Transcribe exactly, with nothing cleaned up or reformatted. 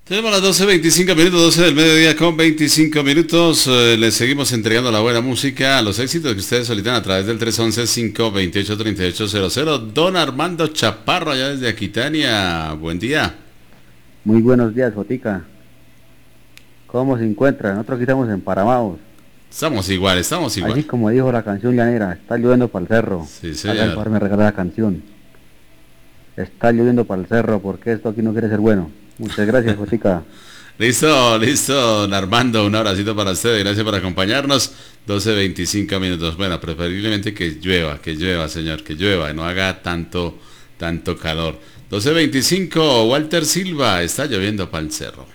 Tenemos las doce veinticinco minutos, doce del mediodía con veinticinco minutos. Eh, les seguimos entregando la buena música, los éxitos que ustedes solicitan a través del tres once, cinco veintiocho, treinta y ocho cero cero. Don Armando Chaparro, allá desde Aquitania. Buen día. Muy buenos días, Jotica. ¿Cómo se encuentra? Nosotros aquí estamos emparamados. Estamos igual, estamos igual. Así como dijo la canción llanera, está lloviendo para el cerro. Sí, señor. Acá el par me regala la canción. Está lloviendo para el cerro porque esto aquí no quiere ser bueno. Muchas gracias, Jotica. Listo, listo, don Armando, un abracito para usted, gracias por acompañarnos. doce veinticinco minutos. Bueno, preferiblemente que llueva, que llueva, señor, que llueva, y no haga tanto, tanto calor. doce veinticinco, Walter Silva, está lloviendo para el cerro.